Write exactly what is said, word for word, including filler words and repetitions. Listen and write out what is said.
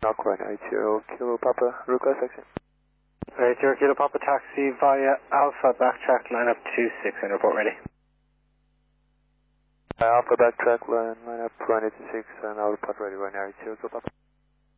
Knock one eight zero Kilo Papa, request section. eight zero Kilo Papa taxi via Alpha, backtrack line up two six and report ready. Uh, Alpha backtrack line, line up one eight six and I'll report ready right now, eight zero Kilo Papa.